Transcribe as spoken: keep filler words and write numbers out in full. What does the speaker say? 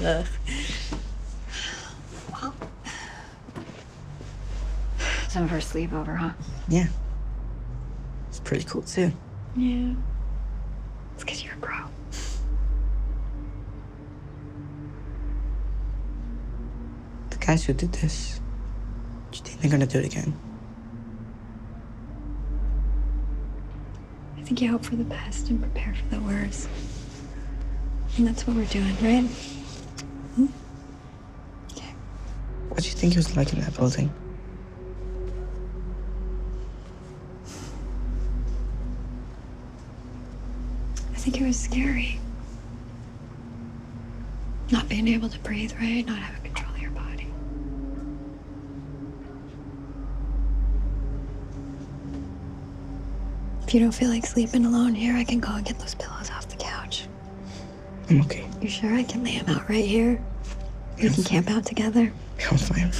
Ugh. Well, some of her sleepover, huh? Yeah. It's pretty cool, too. Yeah. It's because you're a pro. The guys who did this, do you think they're gonna do it again? I think you hope for the best and prepare for the worst. And that's what we're doing, right? Hmm? Okay. What do you think it was like in that building? I think it was scary. Not being able to breathe right, not having control of your body. If you don't feel like sleeping alone here, I can go and get those pillows off the couch. I'm okay. You sure I can lay them out right here? We can camp out together. I'm fine.